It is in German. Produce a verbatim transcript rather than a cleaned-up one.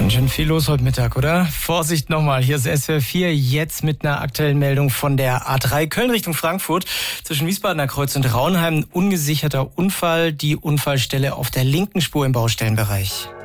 Ganz schön viel los heute Mittag, oder? Vorsicht nochmal, hier ist S W R vier, jetzt mit einer aktuellen Meldung von der A drei Köln Richtung Frankfurt. Zwischen Wiesbadener Kreuz und Raunheim ein ungesicherter Unfall, die Unfallstelle auf der linken Spur im Baustellenbereich.